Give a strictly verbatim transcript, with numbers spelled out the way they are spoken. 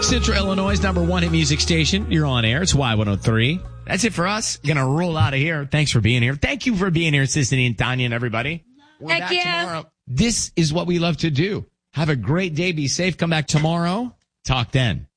Central Illinois' number one hit music station. You're on air. It's Y one oh three. That's it for us. Gonna roll out of here. Thanks for being here. Thank you for being here, Sissany and Tanya and everybody. We're Heck back yeah. tomorrow. This is what we love to do. Have a great day. Be safe. Come back tomorrow. Talk then.